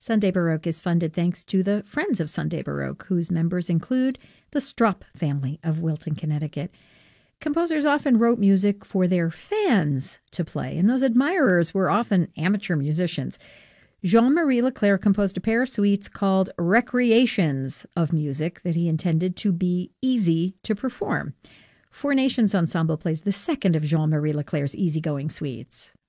Sunday Baroque is funded thanks to the Friends of Sunday Baroque, whose members include the Straup family of Wilton, Connecticut. Composers often wrote music for their fans to play, and those admirers were often amateur musicians. Jean-Marie Leclair composed a pair of suites called Recreations of Music that he intended to be easy to perform. Four Nations Ensemble plays the second of Jean-Marie Leclair's easygoing suites.